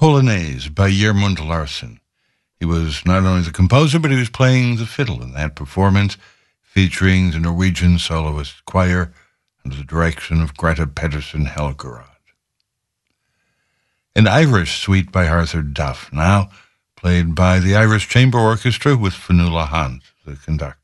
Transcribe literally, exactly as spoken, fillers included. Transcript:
Polonaise by Gjermund Larsen. He was not only the composer, but he was playing the fiddle in that performance, featuring the Norwegian soloist choir under the direction of Greta Pedersen Helgerud. An Irish suite by Arthur Duff, now played by the Irish Chamber Orchestra with Fionnuala Hunt, the conductor.